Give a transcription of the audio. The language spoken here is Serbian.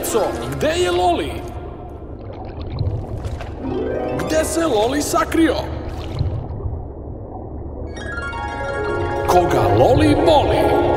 Deco, gde je Loli? Gde se Loli sakrio? Koga Loli boli?